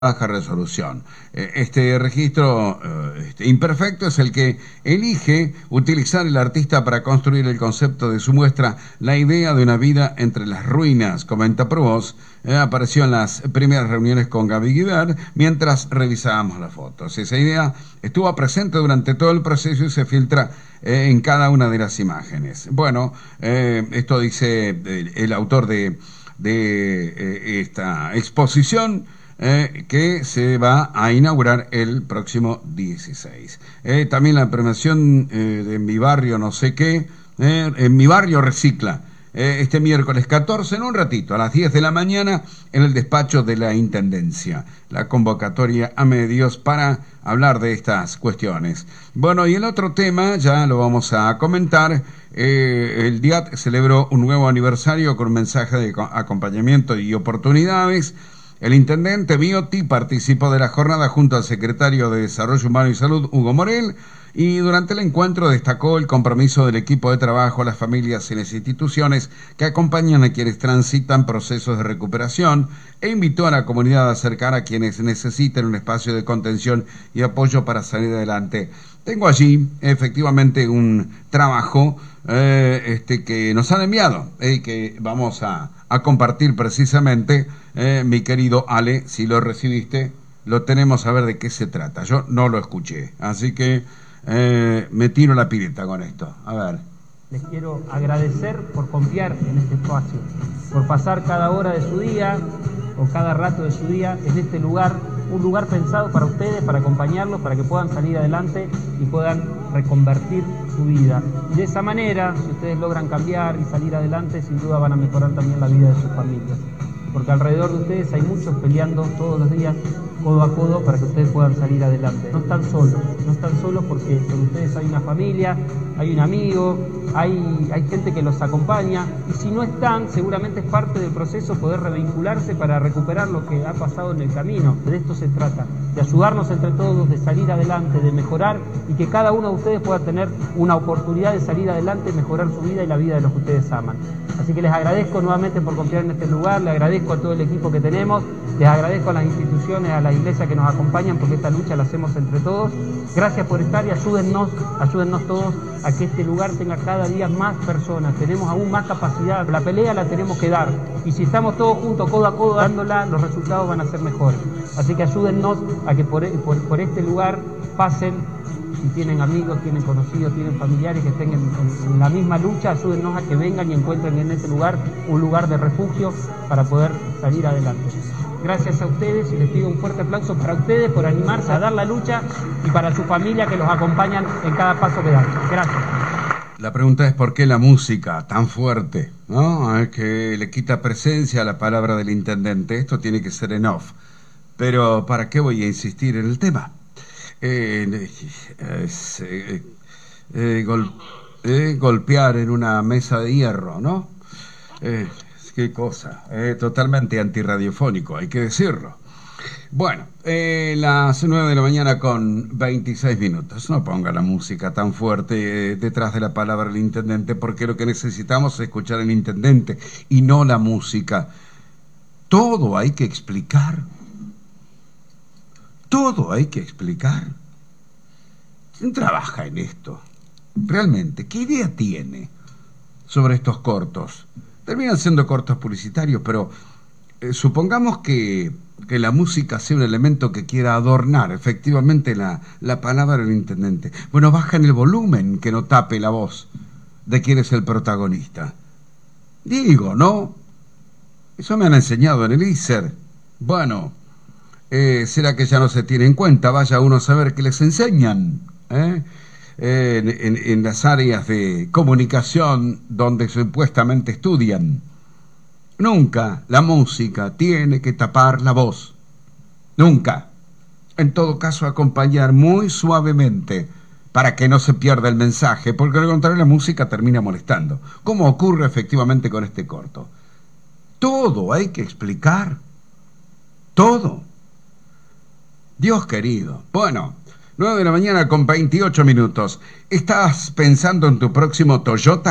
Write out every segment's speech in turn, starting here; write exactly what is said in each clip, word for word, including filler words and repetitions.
baja resolución. Este registro este, imperfecto es el que elige utilizar el artista para construir el concepto de su muestra, la idea de una vida entre las ruinas, comenta Provost. Eh, apareció en las primeras reuniones con Gaby Guibert mientras revisábamos las fotos. Esa idea estuvo presente durante todo el proceso y se filtra eh, en cada una de las imágenes. Bueno, eh, esto dice el, el autor de, de eh, esta exposición, Eh, que se va a inaugurar el próximo dieciséis. Eh, también la premiación eh, de Mi Barrio no sé qué, eh, en Mi Barrio Recicla, eh, este miércoles catorce, en un ratito, a las diez de la mañana, en el despacho de la Intendencia. La convocatoria a medios para hablar de estas cuestiones. Bueno, y el otro tema, ya lo vamos a comentar, eh, el D I A T celebró un nuevo aniversario con un mensaje de acompañamiento y oportunidades. El intendente Miotti participó de la jornada junto al secretario de Desarrollo Humano y Salud, Hugo Morel, y durante el encuentro destacó el compromiso del equipo de trabajo, las familias y las instituciones que acompañan a quienes transitan procesos de recuperación e invitó a la comunidad a acercar a quienes necesiten un espacio de contención y apoyo para salir adelante. Tengo allí efectivamente un trabajo eh, este, que nos han enviado y eh, que vamos a, a compartir precisamente. Eh, mi querido Ale, si lo recibiste, lo tenemos a ver de qué se trata. Yo no lo escuché, así que eh, me tiro la pileta con esto. A ver. Les quiero agradecer por confiar en este espacio, por pasar cada hora de su día o cada rato de su día en este lugar, un lugar pensado para ustedes, para acompañarlos, para que puedan salir adelante y puedan reconvertir su vida. Y de esa manera, si ustedes logran cambiar y salir adelante, sin duda van a mejorar también la vida de sus familias. Porque alrededor de ustedes hay muchos peleando todos los días, codo a codo, para que ustedes puedan salir adelante. No están solos, no están solos porque con ustedes hay una familia, hay un amigo, hay, hay gente que los acompaña, y si no están, seguramente es parte del proceso poder revincularse para recuperar lo que ha pasado en el camino. De esto se trata, de ayudarnos entre todos, de salir adelante, de mejorar, y que cada uno de ustedes pueda tener una oportunidad de salir adelante, mejorar su vida y la vida de los que ustedes aman. Así que les agradezco nuevamente por confiar en este lugar, les agradezco a todo el equipo que tenemos, les agradezco a las instituciones, a la iglesia que nos acompañan, porque esta lucha la hacemos entre todos. Gracias por estar y ayúdennos, ayúdennos todos a que este lugar tenga cada día más personas. Tenemos aún más capacidad, la pelea la tenemos que dar, y si estamos todos juntos, codo a codo, dándola, los resultados van a ser mejores. Así que ayúdennos a que por, por, por este lugar pasen. Si tienen amigos, tienen conocidos, tienen familiares que estén en, en, en la misma lucha, ayúdennos a que vengan y encuentren en este lugar un lugar de refugio para poder salir adelante. Gracias a ustedes y les pido un fuerte aplauso para ustedes por animarse a dar la lucha y para su familia que los acompañan en cada paso que dan. Gracias. La pregunta es por qué la música tan fuerte, ¿no? Es que le quita presencia a la palabra del intendente. Esto tiene que ser en off. Pero ¿para qué voy a insistir en el tema? Eh, es, eh, eh, gol, eh, golpear en una mesa de hierro, ¿no? Eh, qué cosa, eh, totalmente antirradiofónico, hay que decirlo. Bueno, eh, las nueve de la mañana con veintiséis minutos. No ponga la música tan fuerte eh, detrás de la palabra del intendente, porque lo que necesitamos es escuchar al intendente y no la música. Todo hay que explicar. Todo hay que explicar. ¿Quién trabaja en esto? Realmente, ¿qué idea tiene sobre estos cortos? Terminan siendo cortos publicitarios, pero eh, supongamos que, que la música sea un elemento que quiera adornar efectivamente la, la palabra del intendente. Bueno, bajan el volumen, que no tape la voz de quién es el protagonista. Digo, ¿no? Eso me han enseñado en el I S E R. Bueno... Eh, ¿será que ya no se tiene en cuenta? Vaya uno a saber qué les enseñan ¿eh? Eh, en, en, en las áreas de comunicación donde supuestamente estudian. Nunca la música tiene que tapar la voz. Nunca. En todo caso, acompañar muy suavemente para que no se pierda el mensaje, porque al contrario la música termina molestando, como ocurre efectivamente con este corto. Todo hay que explicar. Todo. Dios querido. Bueno, nueve de la mañana con veintiocho minutos. ¿Estás pensando en tu próximo Toyota?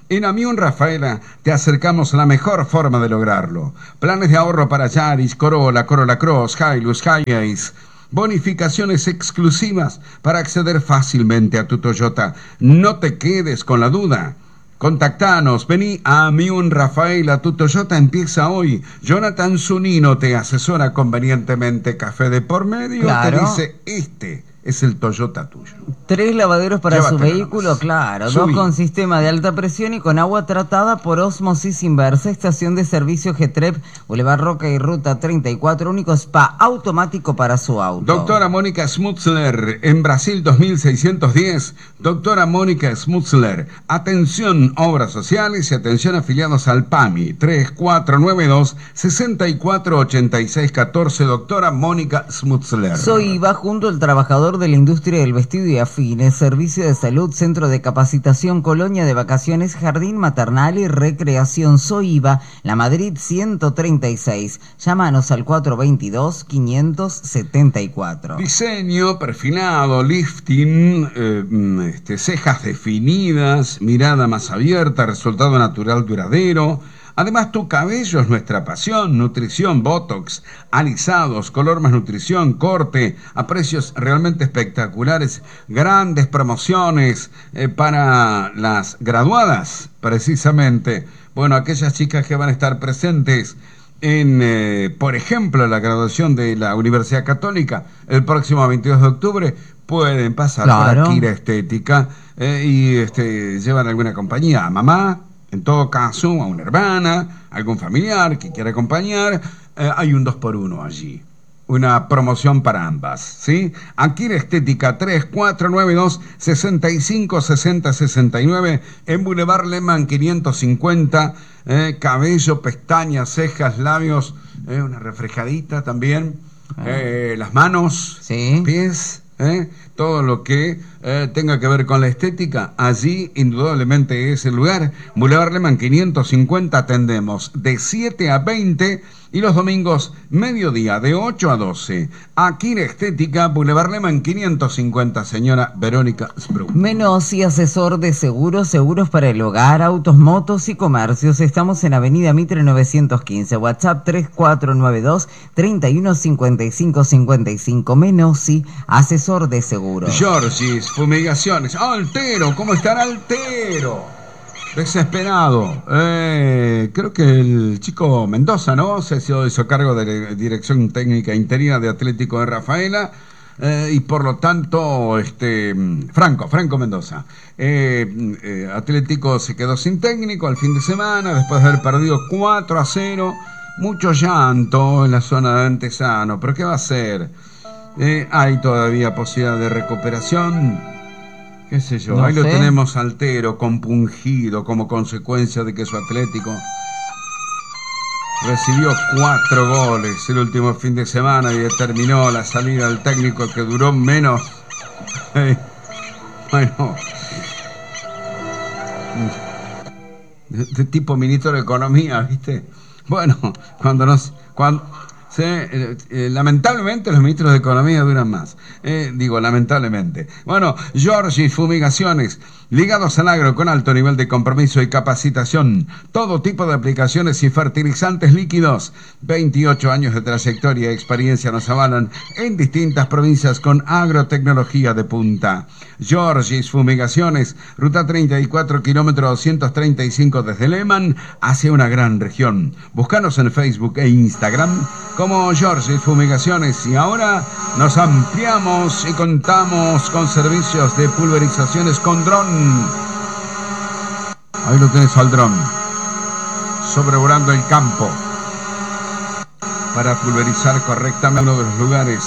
En Amión Rafaela te acercamos a la mejor forma de lograrlo. Planes de ahorro para Yaris, Corolla, Corolla Cross, Hilux, Hiace. Bonificaciones exclusivas para acceder fácilmente a tu Toyota. No te quedes con la duda. Contactanos, vení a Amión Rafaela, tu Toyota empieza hoy. Jonathan Zunino te asesora convenientemente. Café de por medio, claro. Te dice, este es el Toyota tuyo. Tres lavaderos para Llévatelo su vehículo, nomás. claro. Subí. Dos con sistema de alta presión y con agua tratada por ósmosis inversa. Estación de servicio Getrep, Boulevard Roca y Ruta treinta y cuatro. Único spa automático para su auto. Doctora Mónica Smutzler, en Brasil dos mil seiscientos diez. Doctora Mónica Smutzler. Atención, obras sociales y atención afiliados al P A M I. tres cuatro nueve dos, seis cuatro ocho seis uno cuatro. Doctora Mónica Smutzler. Soy Iva, junto al trabajador de la industria del vestido y afines, servicio de salud, centro de capacitación, colonia de vacaciones, jardín maternal y recreación. Soy Iva, La Madrid ciento treinta y seis. Llámanos al cuatro dos dos, cinco siete cuatro. Diseño, perfilado, lifting, eh, este, cejas definidas, mirada más abierta, resultado natural duradero. Además, tu cabello es nuestra pasión. Nutrición, botox, alisados, color más nutrición, corte, a precios realmente espectaculares. Grandes promociones eh, para las graduadas, precisamente. Bueno, aquellas chicas que van a estar presentes en, eh, por ejemplo, la graduación de la Universidad Católica el próximo veintidós de octubre, pueden pasar Claro. por Akira Estética eh, y este, llevan alguna compañía, a mamá, en todo caso, a una hermana, algún familiar que quiera acompañar. Eh, hay un dos por uno allí. Una promoción para ambas, ¿sí? Akira Estética, tres cuatro nueve dos, seis cinco seis cero seis nueve, en Boulevard Lehmann quinientos cincuenta. Eh, cabello, pestañas, cejas, labios, eh, una refrescadita también. Eh, las manos, Sí. pies, eh, todo lo que eh, tenga que ver con la estética, allí indudablemente es el lugar. Boulevard Lehmann quinientos cincuenta, atendemos de siete a veinte y los domingos mediodía de ocho a doce. Akira Estética, Boulevard Lehmann quinientos cincuenta, señora Verónica Sprung. Menos y asesor de seguros, seguros para el hogar, autos, motos y comercios. Estamos en Avenida Mitre novecientos quince. WhatsApp tres cuatro nueve dos, treinta y uno cincuenta y cinco cincuenta y cinco. Menossi, asesor de seguros. Georgis, fumigaciones. Altero, ¿cómo estará Altero? Desesperado. Eh, creo que el chico Mendoza, ¿no? Se hizo, hizo cargo de la dirección técnica interina de Atlético de Rafaela. Eh, y por lo tanto, este Franco, Franco Mendoza. Eh, eh, Atlético se quedó sin técnico al fin de semana, después de haber perdido cuatro a cero. Mucho llanto en la zona de Antesano. ¿Pero qué va a hacer? Eh, hay todavía posibilidad de recuperación. Qué sé yo, No ahí sé. lo tenemos Altero, compungido como consecuencia de que su Atlético recibió cuatro goles el último fin de semana y determinó la salida del técnico, que duró menos. Eh, bueno, de, de tipo ministro de Economía, ¿viste? Bueno, cuando nos... Cuando, sí, eh, eh, lamentablemente los ministros de Economía duran más. Eh, digo, lamentablemente. Bueno, Georgis Fumigaciones, ligados al agro con alto nivel de compromiso y capacitación. Todo tipo de aplicaciones y fertilizantes líquidos. veintiocho años de trayectoria y experiencia nos avalan en distintas provincias con agrotecnología de punta. Georgis Fumigaciones, ruta treinta y cuatro, kilómetro doscientos treinta y cinco desde Lehmann hacia una gran región. Búscanos en Facebook e Instagram como Georgis Fumigaciones. Y ahora nos ampliamos y contamos con servicios de pulverizaciones con dron. Ahí lo tenés al dron, sobrevolando el campo para pulverizar correctamente uno de los lugares.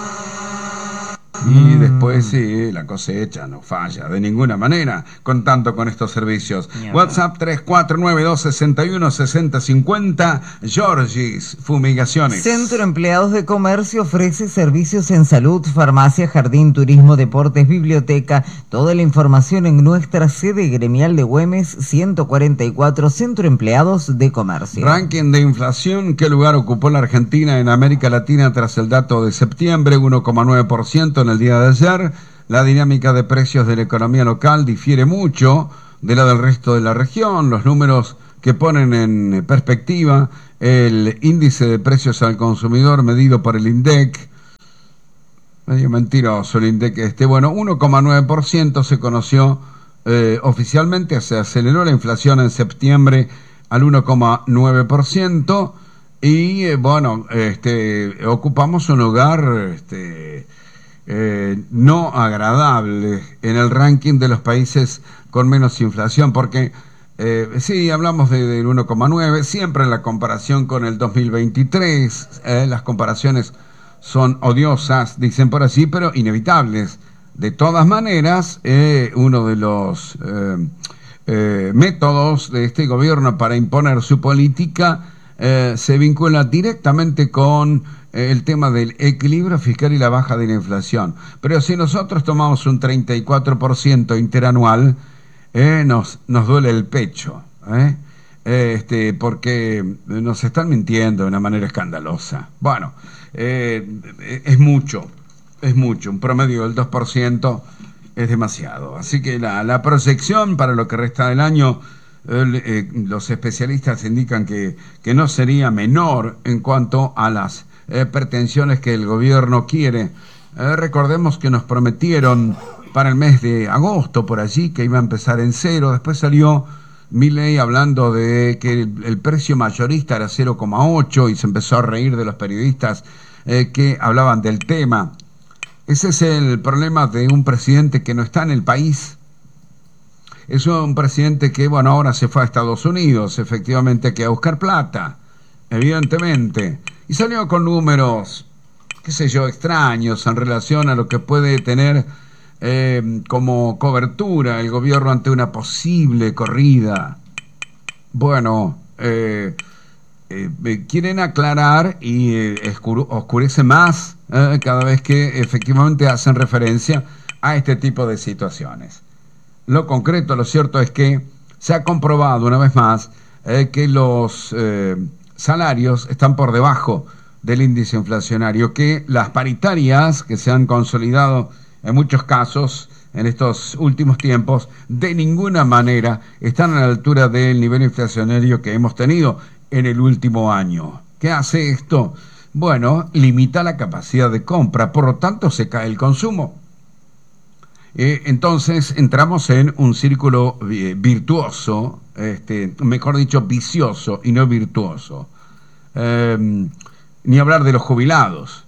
Y Mm. después sí, la cosecha no falla de ninguna manera contando con estos servicios. Mierda. WhatsApp tres cuatro nueve dos, seis uno seis cero cinco cero. Georgis Fumigaciones. Centro Empleados de Comercio ofrece servicios en salud, farmacia, jardín, turismo, deportes, biblioteca. Toda la información en nuestra sede gremial de Güemes ciento cuarenta y cuatro, Centro Empleados de Comercio. Ranking de inflación. ¿Qué lugar ocupó la Argentina en América Latina tras el dato de septiembre? uno coma nueve por ciento en el día de ayer. La dinámica de precios de la economía local difiere mucho de la del resto de la región. Los números que ponen en perspectiva el índice de precios al consumidor medido por el INDEC, medio mentiroso el INDEC este, bueno, uno coma nueve por ciento se conoció eh, oficialmente, se aceleró la inflación en septiembre al uno coma nueve por ciento y eh, bueno, este, ocupamos un lugar este, eh, no agradable en el ranking de los países con menos inflación, porque eh, sí, hablamos de, del uno coma nueve, siempre en la comparación con el dos mil veintitrés, eh, las comparaciones son odiosas, dicen por así, pero inevitables. De todas maneras, eh, uno de los eh, eh, métodos de este gobierno para imponer su política eh, se vincula directamente con eh, el tema del equilibrio fiscal y la baja de la inflación. Pero si nosotros tomamos un treinta y cuatro por ciento interanual, eh, nos, nos duele el pecho, ¿eh? Este, porque nos están mintiendo de una manera escandalosa. Bueno, eh, es mucho, es mucho, un promedio del dos por ciento es demasiado. Así que la, la proyección para lo que resta del año, eh, eh, los especialistas indican que, que no sería menor en cuanto a las eh, pretensiones que el gobierno quiere. Eh, recordemos que nos prometieron para el mes de agosto, por allí, que iba a empezar en cero, después salió Milei hablando de que el, el precio mayorista era cero coma ocho y se empezó a reír de los periodistas eh, que hablaban del tema. Ese es el problema de un presidente que no está en el país. Es un presidente que, bueno, ahora se fue a Estados Unidos, efectivamente, que a buscar plata, evidentemente. Y salió con números, qué sé yo, extraños en relación a lo que puede tener Eh, como cobertura el gobierno ante una posible corrida. Bueno, eh, eh, quieren aclarar y eh, oscurece más eh, cada vez que efectivamente hacen referencia a este tipo de situaciones. Lo concreto, lo cierto es que se ha comprobado una vez más eh, que los eh, salarios están por debajo del índice inflacionario, que las paritarias que se han consolidado en muchos casos, en estos últimos tiempos, de ninguna manera están a la altura del nivel inflacionario que hemos tenido en el último año. ¿Qué hace esto? Bueno, limita la capacidad de compra, por lo tanto se cae el consumo. Eh, entonces entramos en un círculo eh, virtuoso, este, mejor dicho, vicioso y no virtuoso. Eh, ni hablar de los jubilados.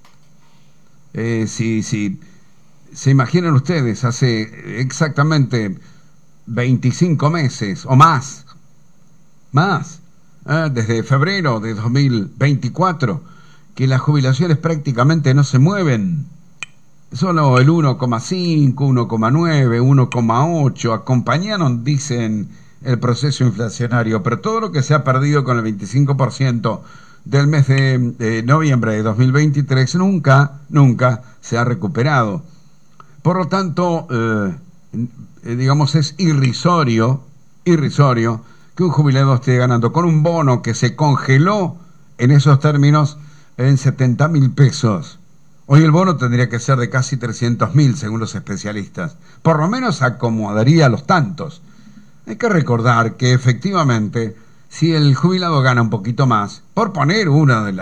Eh, si... si ¿Se imaginan ustedes hace exactamente veinticinco meses o más, más, ¿eh? desde febrero de dos mil veinticuatro, que las jubilaciones prácticamente no se mueven? Solo el uno coma cinco, uno coma nueve, uno coma ocho acompañaron, dicen, el proceso inflacionario, pero todo lo que se ha perdido con el veinticinco por ciento del mes de, de noviembre de dos mil veintitrés nunca, nunca se ha recuperado. Por lo tanto, eh, eh, digamos, es irrisorio, irrisorio que un jubilado esté ganando con un bono que se congeló en esos términos en setenta mil pesos. Hoy el bono tendría que ser de casi trescientos mil, según los especialistas. Por lo menos acomodaría a los tantos. Hay que recordar que efectivamente, si el jubilado gana un poquito más, por poner una de las